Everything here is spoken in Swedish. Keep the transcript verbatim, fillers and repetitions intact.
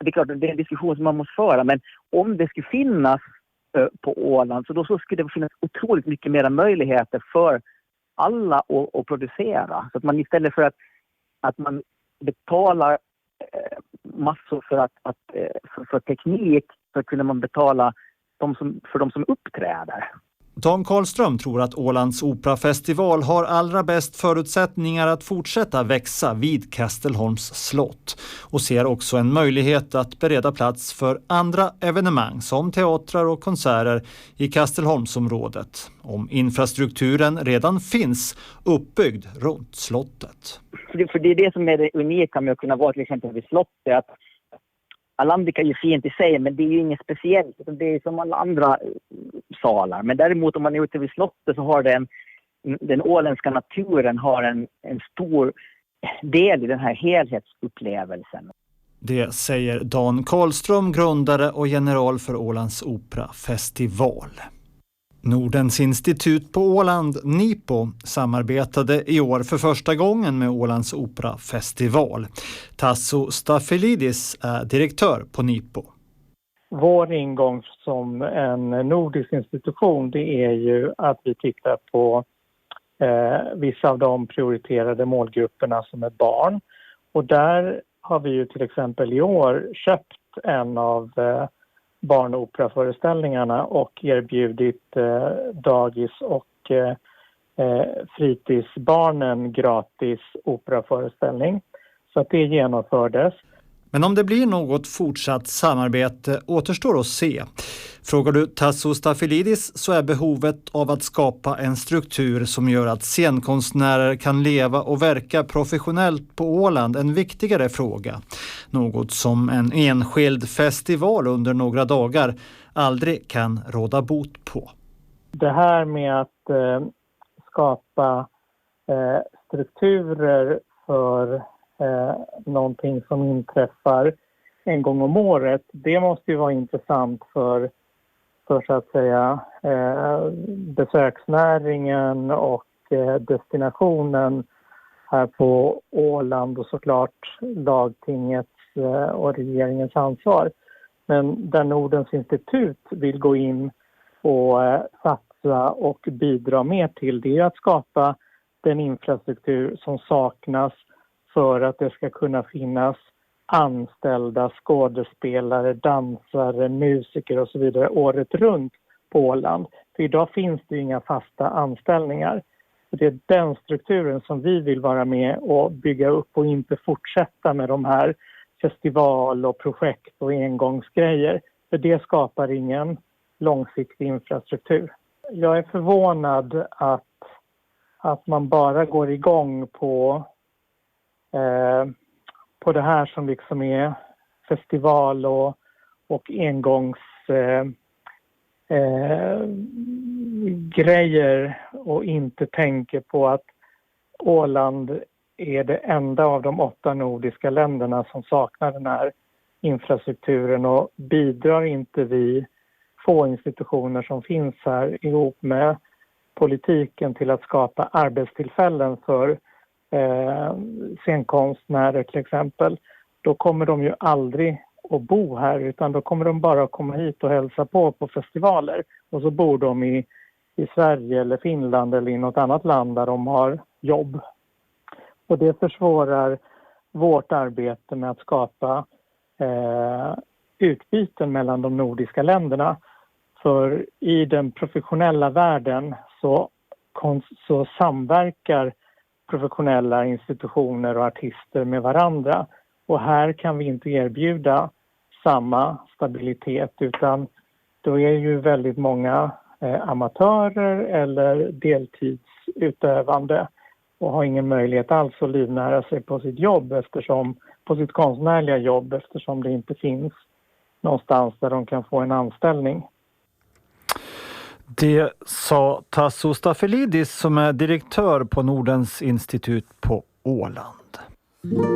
Det är klart att det är en diskussion som man måste föra, men om det skulle finnas uh, på Åland så då så skulle det finnas otroligt mycket mer möjligheter för alla att, att producera. Så att man istället för att, att man betalar uh, massor för, att, att, uh, för, för teknik så kunde man betala de som, för de som uppträder. Dan Karlström tror att Ålands operafestival har allra bäst förutsättningar att fortsätta växa vid Kastelholms slott och ser också en möjlighet att bereda plats för andra evenemang som teatrar och konserter i Kastelholmsområdet om infrastrukturen redan finns uppbyggd runt slottet. För det är det som är det unika med att kunna vara till exempel vid slottet, att Alandica är ju fint i sig, men det är ju inget speciellt. Det är som alla andra salar. Men däremot om man är ute vid slottet så har den, den åländska naturen har en, en stor del i den här helhetsupplevelsen. Det säger Dan Karlström, grundare och general för Ålands operafestival. Nordens institut på Åland, NIPO, samarbetade i år för första gången med Ålands operafestival. Tasso Staffelidis är direktör på NIPO. Vår ingång som en nordisk institution, det är ju att vi tittar på eh, vissa av de prioriterade målgrupperna som är barn. Och där har vi ju till exempel i år köpt en av eh, barnoperaföreställningarna och erbjudit eh, dagis och eh, fritidsbarnen gratis operaföreställning. Så att det genomfördes. Men om det blir något fortsatt samarbete återstår att se. Frågar du Tasso Staffelidis så är behovet av att skapa en struktur som gör att scenkonstnärer kan leva och verka professionellt på Åland en viktigare fråga. Något som en enskild festival under några dagar aldrig kan råda bot på. Det här med att eh, skapa eh, strukturer för Eh, någonting som inträffar en gång om året, det måste ju vara intressant för, för så att säga eh, besöksnäringen och eh, destinationen här på Åland och såklart lagtingets eh, och regeringens ansvar. Men där Nordens institut vill gå in och eh, satsa och bidra mer till, det är att skapa den infrastruktur som saknas för att det ska kunna finnas anställda skådespelare, dansare, musiker och så vidare året runt på Åland. För idag finns det inga fasta anställningar. Det är den strukturen som vi vill vara med och bygga upp och inte fortsätta med de här festival och projekt och engångsgrejer. För det skapar ingen långsiktig infrastruktur. Jag är förvånad att, att man bara går igång på Eh, på det här som liksom är festival och, och engångs eh, eh, grejer och inte tänker på att Åland är det enda av de åtta nordiska länderna som saknar den här infrastrukturen, och bidrar inte vi få institutioner som finns här ihop med politiken till att skapa arbetstillfällen för Eh, scenkonstnärer till exempel, då kommer de ju aldrig att bo här, utan då kommer de bara att komma hit och hälsa på på festivaler, och så bor de i, i Sverige eller Finland eller i något annat land där de har jobb. Och det försvårar vårt arbete med att skapa eh, utbyten mellan de nordiska länderna. För i den professionella världen så, så samverkar professionella institutioner och artister med varandra. Och här kan vi inte erbjuda samma stabilitet, utan då är ju väldigt många eh, amatörer eller deltidsutövande och har ingen möjlighet alls att livnära sig på sitt jobb, eftersom, på sitt konstnärliga jobb, eftersom det inte finns någonstans där de kan få en anställning. Det sa Tasso Staffelidis som är direktör på Nordens institut på Åland.